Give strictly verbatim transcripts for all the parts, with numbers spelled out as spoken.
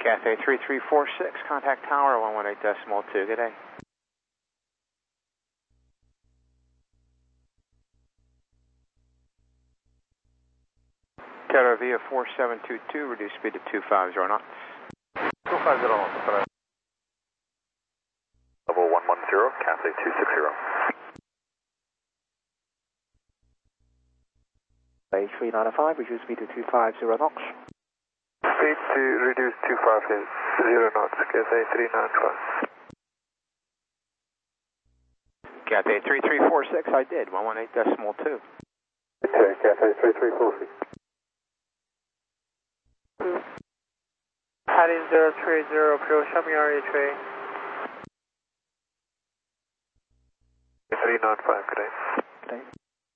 Cathay three three four six, contact tower one one eight decimal two, good day. Qatar via four seven two two, reduce speed to two five zero knots. two five zero knots. Level one one zero, Cathay two six zero. A three nine five, reduce speed to two five zero knots. Speed to reduce two five zero knots, Cathay three nine five. Cathay three three four six, I did, one one eight decimal two. Okay, Cathay three three four six. Heading zero three zero, approach shopping area train. three nine five, good day. Good day.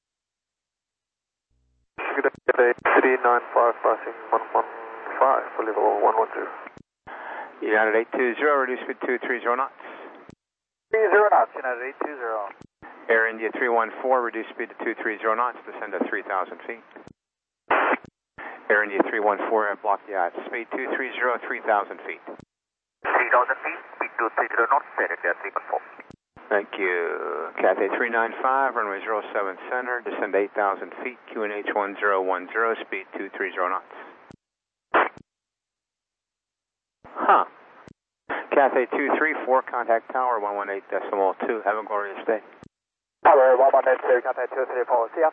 Good day, three nine five, passing one one five for level one one zero. United eight two zero, reduce speed two three zero knots. three zero knots, United eight two zero. Air India three one four, reduce speed to two three zero knots, descend to three thousand feet. Air India three one four, have blocked the yacht. Speed two three zero, three thousand feet. three thousand feet, speed two three zero knots, set at three one four. Thank you. Cathay three nine five, runway zero seven center, descend eight thousand feet, Q N H one zero one zero, speed two three zero knots. Huh. Cathay two three four, contact tower one one eight decimal two. Have a glorious day. Tower one one eight two, Cathay two three four, see ya.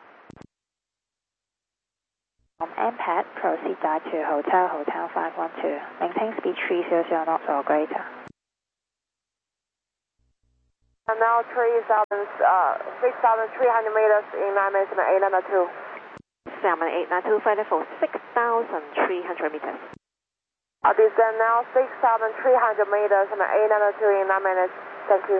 From M PAD, proceed direct to Hotel, Hotel five one two. Maintain speed three hundred knots or greater. And now three thousand, uh, six thousand three hundred meters in nine minutes and eight nine two. Salmon eight nine two, flight level six thousand three hundred meters. Uh, descend now six thousand three hundred meters and eight nine two in nine minutes. Thank you.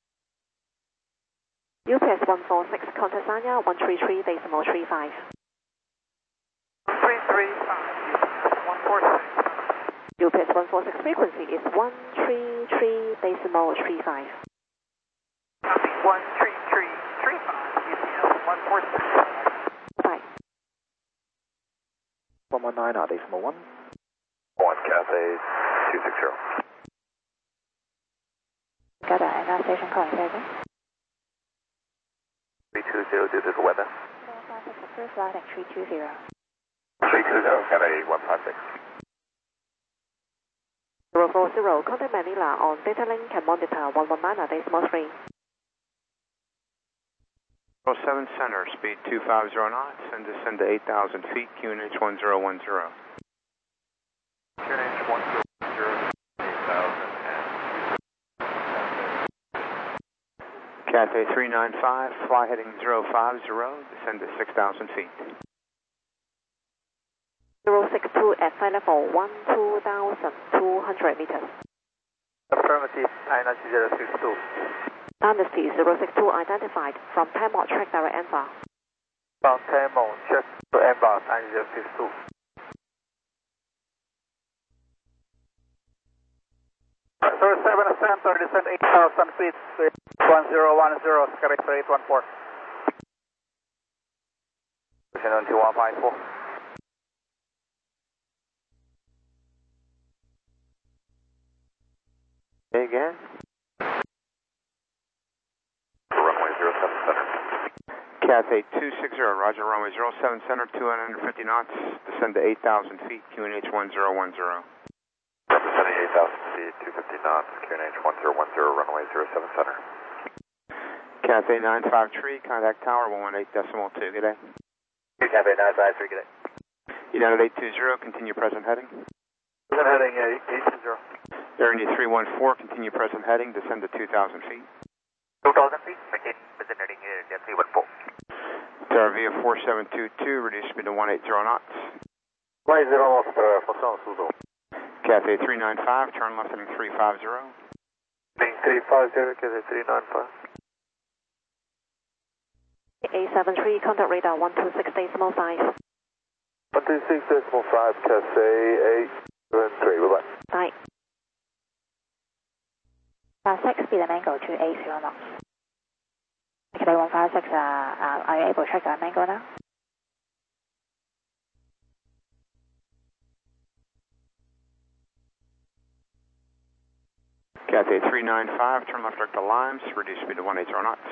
U P S one four six, contact Sanya one three three decimal three five. three three five, one four six. U P S one four six frequency is one three three decimal three five. Copy, one three three three five, U P S one four six. Bye. one one nine, decimal one. One, Cathay two six zero. Got an air station calling again. three two zero due to the weather. First flight at three two zero. three two zero, Cathay one five six. zero four zero, contact Manila on data link and monitor one one nine decimal three. zero seven center, speed two five zero knots, and descend to eight thousand feet, Q N H one zero one zero. Q N H one zero one zero, eight thousand and... Cathay three nine five, fly heading zero five zero, descend to six thousand feet. zero six two at flight level one two thousand two hundred meters. Affirmative, nine nine zero six two. Dynasty zero six two identified from Tammo track direct Envar. From Tammo, check to Envar nine zero six two. Sorry, seven center, descend eight thousand feet, one zero one zero, correct for eight one four. Descend on two one five four. Say again? Runway zero seven center. Cathay two six zero, roger, runway zero seven center, two hundred fifty knots, descend to eight thousand feet, Q N H one zero one zero. Representing eight thousand feet, two fifty knots, Q N H one zero one zero, runway zero seven center. Cathay nine five three, contact tower one one eight decimal two, good day. Cathay nine five three, good day. United eight two zero, continue present heading. Present heading eight two zero. Air India three one four, continue present heading, descend to two thousand feet. two thousand feet, maintain present heading Air India three one four. Tower via four seven two two, reduce speed to one eight zero knots. one eight zero knots, Fosson Sudo. Cathay three nine five, turn left heading three five zero. three five zero, Cathay three nine five. eight seven three, contact radar one two six decimal five. one two six decimal five, Cathay eight seven three, bye bye. Bye. Uh, six, speed and mango to eight zero knots. Actually, one five six, uh, uh, are you able to check the mango now? Cathay three nine five, turn left direct to Limes, reduce speed to one eighty knots.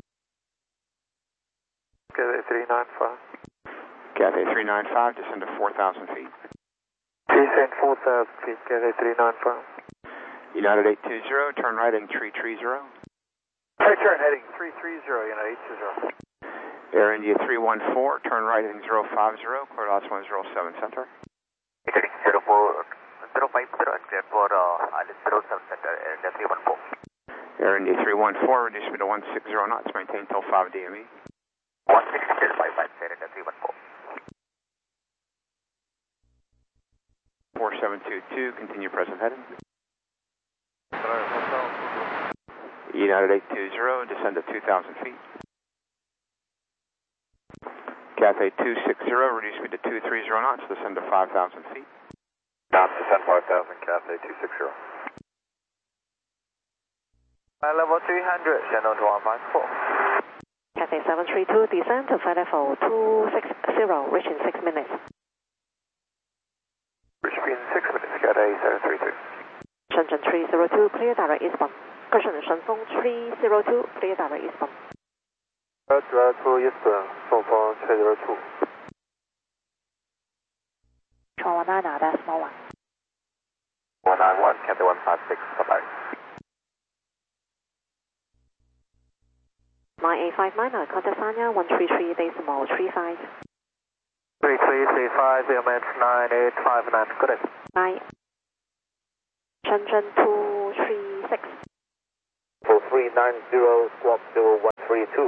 Cathay three nine five. Cathay three nine five, descend to four thousand feet. Descend four thousand feet, Cathay three nine five. United eight two zero, turn right heading three three zero. Right turn heading three three zero, United eight two zero. Air India three one four, turn right heading zero five zero, clear lots one zero seven center. zero four zero five zero and clear for uh, Alice zero seven center, Air India three one four. Air India three one four, reduce speed to one sixty knots, maintain till five D M E. one six zero five five, Air India three one four. four seven two two, continue present heading. United eight two zero, descend to two thousand feet. Cathay two six zero, reduce speed to two three zero knots, descend to five thousand feet. Down to descend five thousand, Cathay two six zero. Uh, level three hundred, Shandong to one five four. Cathay seven three two, descend to flight level two six zero, reach in six minutes. Reach in six minutes, Cathay seven three two. Shenzhen three zero two, clear direct eastbound. Cushion Shenfeng three zero two, clear direct eastbound. Direct to eastbound, Shenfeng three zero two. Control one nine, decimal one. one nine one, Cathay one five six, bye-bye. nine eight five nine, contact Sanya one three three, decimal three five. three three three five, M H nine eight five nine, good day. nine. Shenzhen two three six. four three nine zero, squawk zero one three two.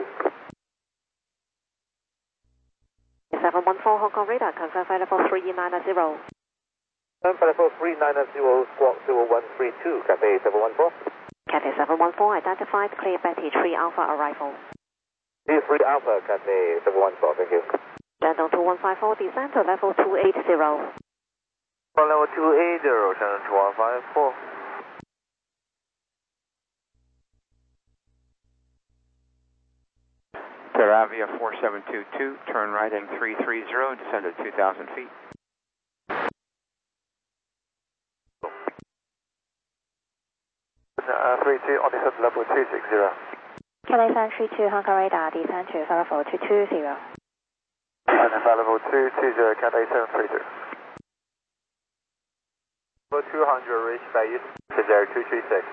seven one four, Hong Kong radar, confirm flight level three nine zero. Confirm flight level three nine zero, squawk zero one three two, Cathay seven one four. Cathay seven one four, identified, clear Betty three Alpha arrival. T three Alpha, Cathay seven one four, thank you. Shandong two one five four, descend to level two eight zero. Level two eight zero, Shandong to one five four. Teravia four seven two two, turn right heading three three zero, descend to two thousand feet. Uh, three two, on descent level two six zero. Cathay seven three two, Hong Kong radar, descend to flight level two two zero. And then flight level two two zero, Cathay seven three two. Level two hundred, reach by east, zero two three six.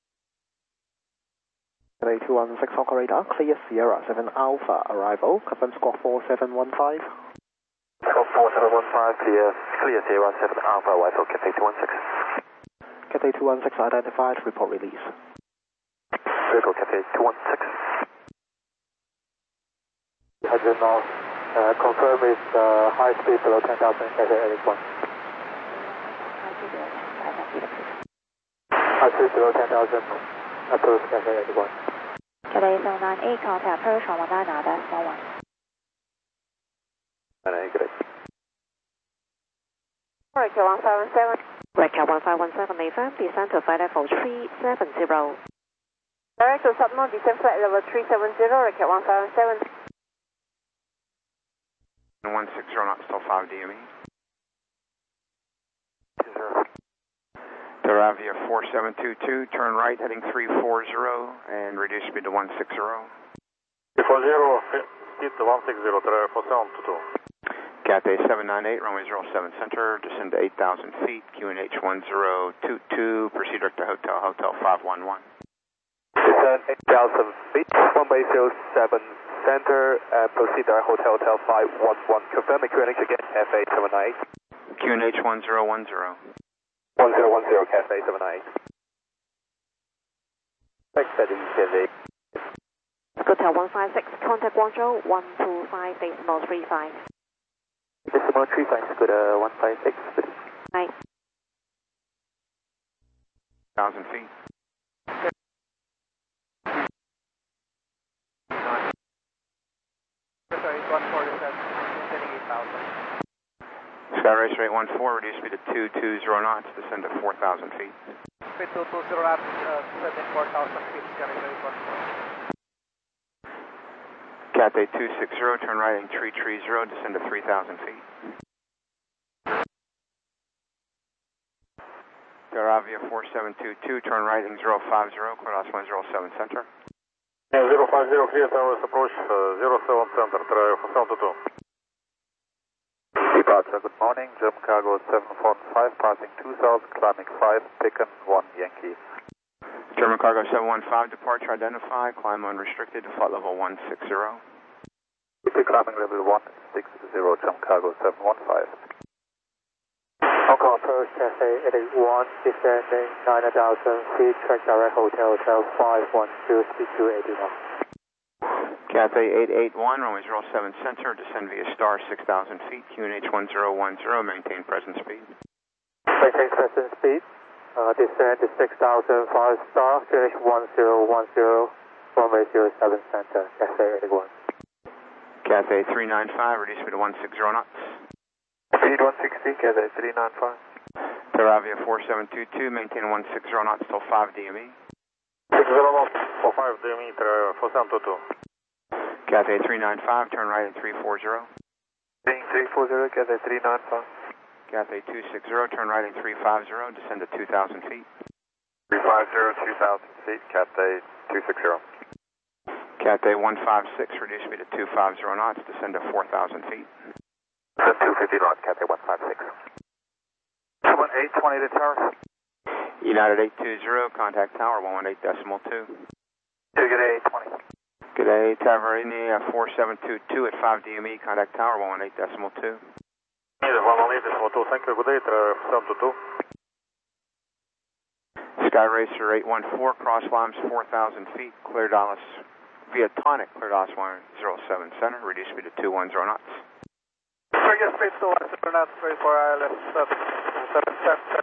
Cathay two one six, Hong Kong radar, clear Sierra seven Alpha arrival, confirm squawk four seven one five. Squawk four seven one five, clear, clear Sierra seven Alpha arrival, Cathay two one six. Cathay two one six identified, report release. Vehicle Cathay two one six. one hundred knots, uh, confirm it's uh, high speed below ten thousand, Cathay at this point. High speed below ten thousand, approved, Cathay at this point. Cathay seven nine eight, contact approach one one nine, decimal one. And I get it. America one seven seven. America one five one seven, affirm, descend to flight level three seven zero. Direct to Subno, descend flight level three seven zero, America one five one seven. one six zero knots till five D M E. Teravia four seven two two, turn right heading three four zero and reduce speed to one six zero. three four zero, speed to one six zero, Teravia four seven two two. Cathay seven nine eight, runway zero seven center, descend to eight thousand feet, Q N H one zero two two, proceed direct to hotel, hotel five one one. Descend eight thousand feet, runway zero seven center, uh, proceed direct hotel, hotel five one one. Confirm the Q N H again, F A seven nine eight. Q N H one zero one zero. one zero one zero, Cathay seven nine eight. Thanks, Betty, Cathay. Hotel one five six, contact Guangzhou one two five, decimal three five. Decimal three five, good, uh, one five six. Right. Thousand feet. one forty-seven, maintaining eight thousand. Sky Racer eight one four, reduce speed to two two zero knots, descend to four thousand feet. Speed two two zero knots, uh, descending four thousand feet, Sky Racer eight one four. Cathay two six zero, turn right heading three three zero, descend to three thousand feet. Garavia four seven two two, turn right heading zero five zero, clear loss one zero seven center. zero five zero, clear towers approach uh, zero seven center, try Hotel two two. Departure, good morning, German cargo seven four five, passing two thousand, climbing five, Picken one Yankee. German cargo seven one five, departure identified, climb unrestricted to flight level one six zero. Climbing level one six zero, German cargo seven one five. Hong Kong approach, Cathay eight eight one, descending nine thousand feet, track direct Hotel Hotel five one two, speed two eighty knots. Cathay eight eight one, runway zero seven center, descend via star six thousand feet, Q N H one zero one zero, maintain present speed. Maintain present speed, uh, descend to six thousand five star, Q N H one zero one zero, runway zero seven center, Cathay eight eight one. Cathay three nine five, reduce speed to one sixty knots. Speed one sixty, Cathay three nine five. Garavia four seven two two, maintain one sixty knots till five D M E. six zero knots for five D M E, try Hotel two two. Cathay three nine five, turn right at three four zero. Being three four zero, Cathay three nine five. Cathay two six zero, turn right at three five zero, descend to two thousand feet. three five zero, two thousand feet, Cathay two six zero. Cathay one five six, reduce speed to two five zero knots, descend to four thousand feet. Descend two fifty knots, Cathay one five six. one eight twenty to tower. United eight two zero, contact tower one one eight decimal two. Good day, eight twenty. Good day, Taverini uh, four seven two two at five D M E, contact tower one one eight decimal two. one one eight decimal two, thank you, good day, try Hotel two two. Sky Racer eight one four, cross lines four thousand feet, clear Dallas via tonic, clear Dallas one zero seven center, reduce speed to two one zero knots. Forget speed to one zero knots, wait for I L S seven center.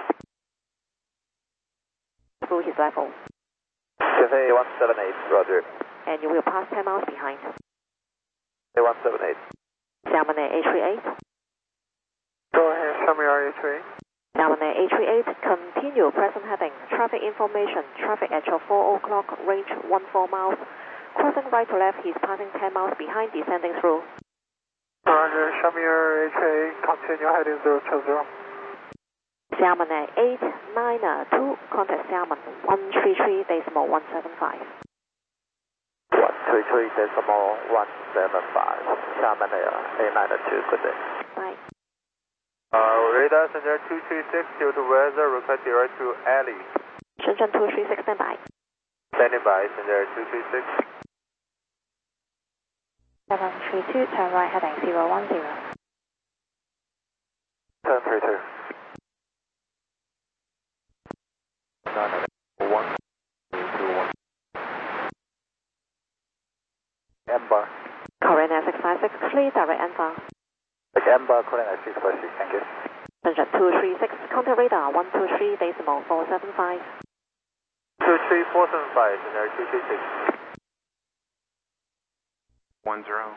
Through his level. Cathay one seven eight, roger. And you will pass ten miles behind. Cathay one seven eight. Salmon Air eight three eight. Go ahead, show me your eight three eight. Salmon Air eight three eight, continue present heading. Traffic information, traffic at four o'clock, range one four miles. Crossing right to left, he's passing ten miles behind, descending through. Roger, show me your eight three eight, continue heading zero two zero. Salmon Air eight nine two, contact Salmon one three three decimal one seven five. one three three decimal one seven five. Salmon Air eight nine two, good day. Bye. Uh, radar center two three six, due to weather, request direct to alley. Shenzhen two three six, stand by. Standing by, center two three six. seven three two, turn right heading zero one zero. seven three two. nine one two one. Ember. Korean Air six five six, clear direct Alpha. Ember, Korean Air six five six, thank you. Shenzhen two three six, contact radar one two three decimal four seven five. two three four seven five, center two three six. one zero.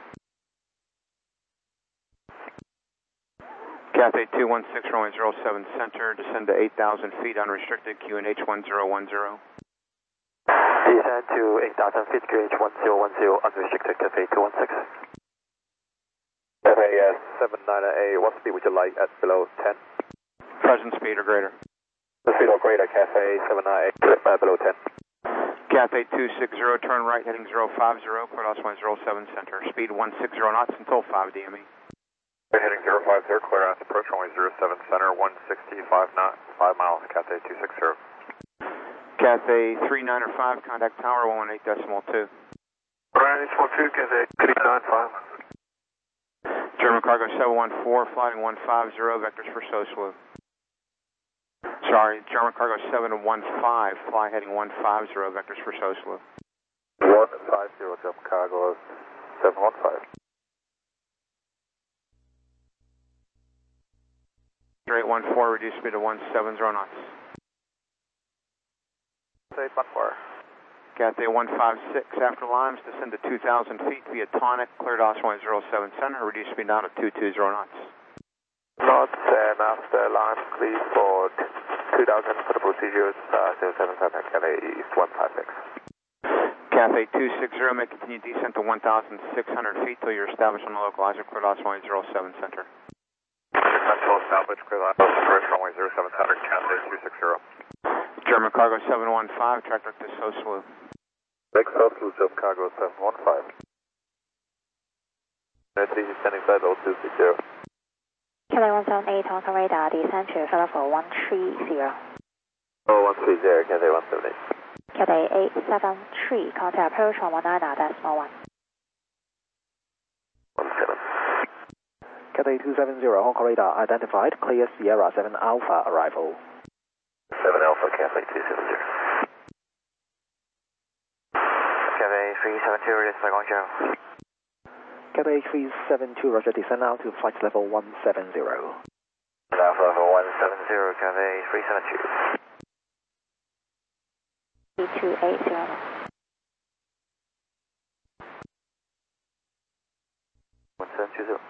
Cathay two one six, runway zero seven center, descend to eight thousand feet, unrestricted, Q N H one zero one zero. Descend to eight thousand feet, Q N H one zero one zero, unrestricted, Cathay two one six. Cathay uh, seven nine eight, what speed would you like at below ten? Present speed or greater. The speed or greater, Cathay seven nine eight, uh, below ten. Cathay two six zero, turn right heading zero five zero, clear loss one zero seven center, speed one sixty knots until five D M E. Heading zero five zero, clear out approach runway zero seven center, one sixty-five knots, five miles, Cathay two six zero. Cathay three nine five, contact tower one one eight decimal two. Brian, H one two, Cathay three nine five. German cargo seven one four, flying one five zero, vectors for Soslu. Sorry, German cargo seven one five, fly heading one five zero, vectors for Soslu. one five zero, German cargo seven one five. eight one four, reduce speed to one seven zero knots. eight one four. Cathay one five six, after Limes, descend to two thousand feet via tonic, clear DOS one zero seven center, reduce speed down to two two zero knots. Knots and after Limes, please for two thousand for the procedures, uh, zero seven center, Cathay East one five six. Cathay two six zero, may continue descent to one thousand six hundred feet till you're established on the localizer, clear DOS one zero seven center. Control salvage, clear line, approach runway zero seven hundred, Cathay two six zero. German Cargo seven one five, track direct to Sosalu. Next Sosalu, German Cargo seven one five. United Easy standing by zero two six zero. Cathay one seven eight, Hong Kong radar, descend to Flight level one three zero. Oh, one three zero, Cathay one seven eight. Cathay eight seven three, contact approach one one nine decimal one. one seven. Cathay two seven zero, Hong Kong radar identified, clear Sierra seven Alpha arrival. seven Alpha, Cathay two seven zero. Cathay three seven two, release by Guangzhou. Cathay three seven two, roger, descend now to flight level one seven zero. Alpha level one seven zero, Cathay three seven two. three two eight zero. one seven two zero.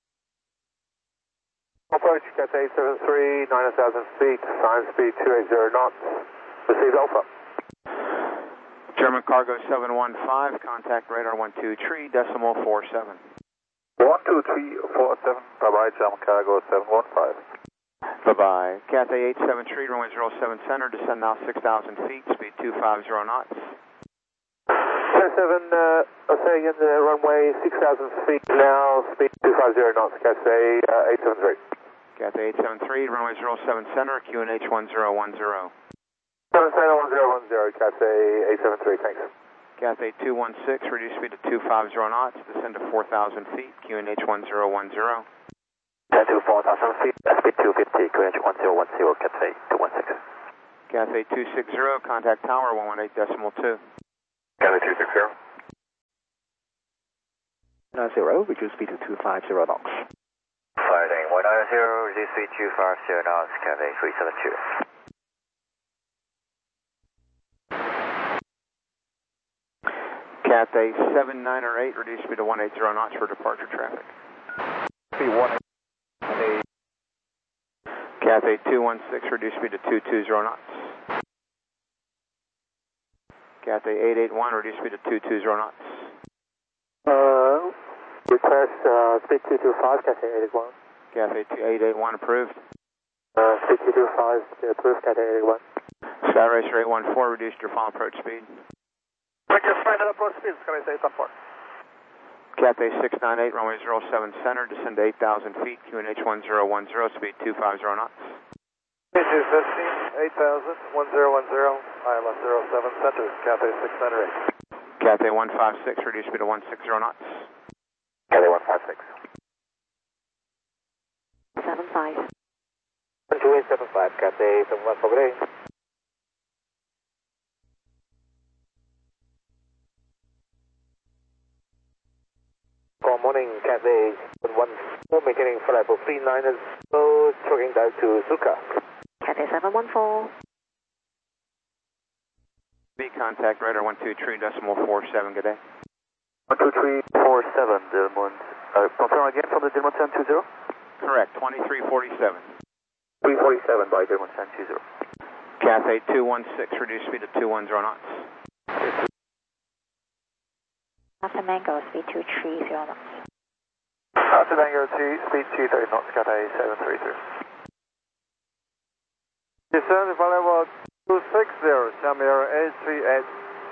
Approach Cathay seven three, nine thousand feet, sign speed two eight zero knots. Receive Alpha. German Cargo seven one five, contact radar one two three, decimal four seven. one two three four seven, bye bye, German Cargo seven one five. Bye bye. Cathay eight seven three, runway zero seven center, descend now six thousand feet, speed two five zero knots. ten seven, uh, I'll say again, the runway six thousand feet now, speed two five zero knots, Cathay uh, eight seven three. Cathay eight seven three, runway zero seven center, Q N H one zero one zero. seven seven one zero one zero, Cathay eight seven three, thanks. Cathay two one six, reduce speed to two five zero knots, descend to four thousand feet, Q N H one zero one zero. ten to four thousand feet, speed two fifty, Q N H one zero one zero, Cathay two one six. Cathay two six zero, contact tower one one eight decimal two. Cathay two six zero. nine zero, reduce speed to two five zero knots. Fighting one nine zero, reduce speed two five zero knots, Cathay three seven two. Cathay seven nine or eight, reduce speed to one eight zero knots for departure traffic. Speed one eight. Cathay two one six, reduce speed to two two zero knots. Cathay eight eight one, reduce speed to two two zero knots. Uh, request uh, speed two two five, Cathay eight eight one. Cathay eight eight one approved. Uh, speed two two five, approved, Cathay eight eight one. Sky Racer eight one four, reduced your final approach speed. Just final approach speed, Sky Racer eight one four. Cathay six nine eight, runway zero seven center, descend to eight thousand feet, Q N H one zero one zero, speed two five zero knots. This is fifteen, eight thousand, one zero one zero, I L S zero seven center, Cathay six nine eight. Cathay one five six, reduce speed to one six zero knots. Cathay one five six. seven five. one two eight seven five, Cathay seven one four eight. Good morning, Cathay one four, maintaining flight level three nine zero, trucking down to Suka. Cathay seven one four. B contact radar one two three decimal four seven, good day. one two three four seven, Delmont. Uh, confirm again from the Delmont seven two zero? Correct, twenty-three forty-seven. three forty-seven by Delmont seven two zero. Cathay two one six, reduce speed to two one zero knots. After Mango, speed two three zero knots. After Tango two, speed two thirty knots, Cathay seven three three. Descend for level two six zero, Shamir eight three eight.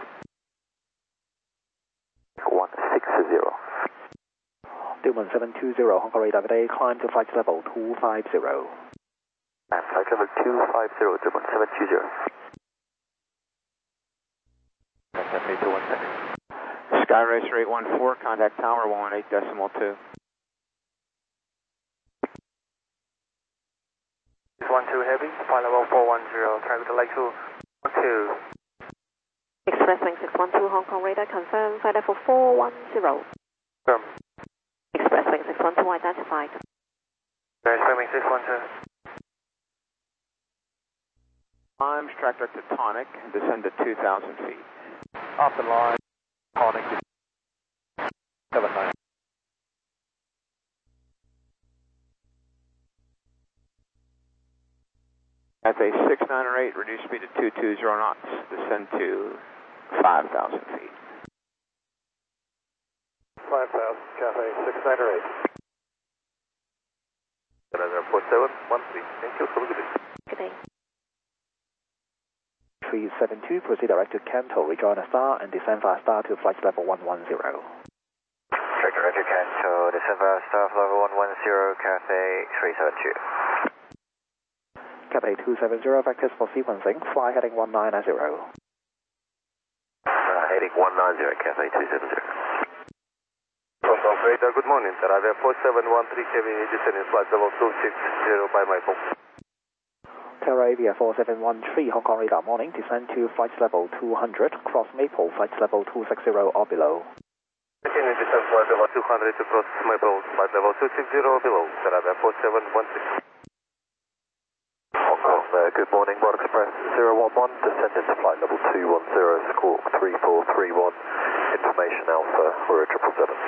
one six zero. Dilman seven two zero, Hong Kong radar, today climb to flight level two five zero. And flight level two five zero, Dilman seven two zero. Cathay two one six. Sky Racer eight one four, contact tower one one eight decimal two. one two heavy, flight level four one zero, traffic to Lake two one two. Expressing six one two, Hong Kong radar, confirm flight level four one zero. Confirm. Expressing six one two identified. Expressing six one two. Climbs, track direct to Tonic, descend to two thousand feet. Off the line, Tonic seven nine. Cathay six nine or eight, reduce speed to two two zero knots, descend to five thousand feet. five thousand, Cathay six nine or eight. Airport seven one three, thank you, have a good day. Mayday. three seven two, proceed direct to Kanto, rejoin a star and descend via star to flight level one one zero. Direct Roger Kanto, descend via star level one one zero, Cathay three seven two. Cathay two seven zero, vectors for sequencing, fly heading one nine zero. Uh, heading one nine zero, Cathay two seven zero. Operator, good morning. Arrive four seven one three K V, descending flight level two six zero by Maple. Terra Avia four seven one three, Hong Kong radar morning, descend to flight level two hundred, cross Maple, flight level two six zero or below. Continuing descent flight level two hundred to cross Maple, flight level two six zero or below. Arrive four seven one three. Hong Kong, uh, good morning, World Express zero one one, descend into flight level two one zero, squawk three four three one, information Alpha, we're at triple seven.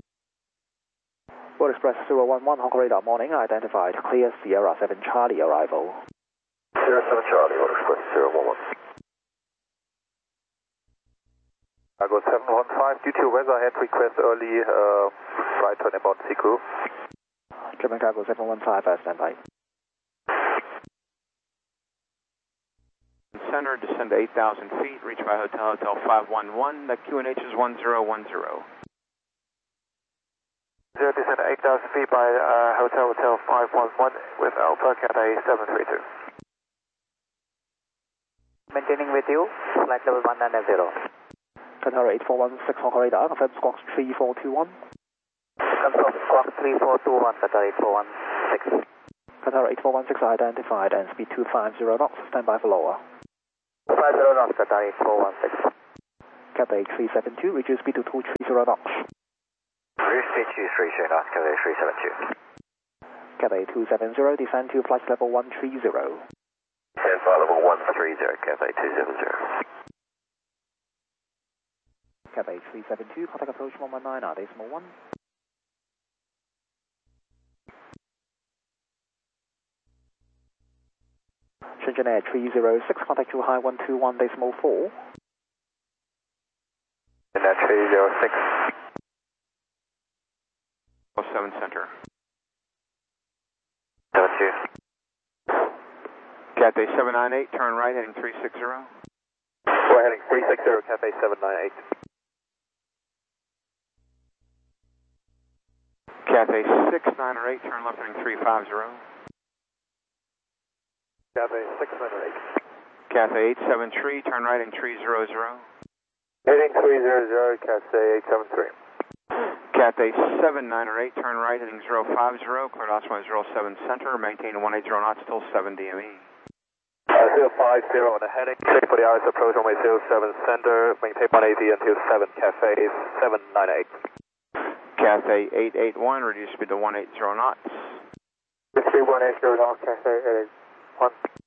World Express zero one one, Hong Kong radar morning, identified, clear Sierra seven Charlie arrival. Sierra seven Charlie, World Express zero one one. Cargo seven one five, due to weather, I had request early uh, right turn about Siku. German Cargo seven one five, uh, standby. Center, descend to eight thousand feet, reach by Hotel Hotel five one one, the Q N H is one zero one zero. Zero descend eight thousand feet by uh, Hotel Hotel five one one with Alpha Cathay seven three two. Maintaining with you, flight level one nine zero. Qatar eight four one six, Hong Kong radar, confirm squawk three four two one. Confirm squawk three four two one, Qatar eight four one six. Qatar eight four one six identified and speed two five zero knots, standby for lower. five zero knots, Qatar eight four one six. Cathay three seven two, reduce speed to two three zero knots. Reduce speed two three zero knots, Cathay three seven two. Cathay two seven zero, descend to flight level one three zero. Descend flight level one three zero, Cathay two seven zero. Cathay three seven two, contact approach one one nine, decimal one. Shenzhen Air three zero six, contact to high one two one, decimal four. And that three zero six. seven Center. seven two. Cathay seven nine eight, turn right, heading three six zero. We're heading three six zero, Cathay seven nine eight. Cathay six nine eight, turn left, heading three five zero. Cathay six nine eight. Cathay eight seven three, turn right, heading three zero zero. Heading three zero zero, Cathay eight seven three. Cathay seven nine eight, turn right, heading zero five zero, cleared Osmo zero seven Center, maintain one eight zero knots, still seven D M E. Uh, zero five zero on the heading, ready for the hours approach runway zero seven Center, maintain one eighty until seven, Cathay seven nine eight. Cathay eight eight one, reduce speed to one eight zero knots. three one eight zero knots, Cathay eight eight one.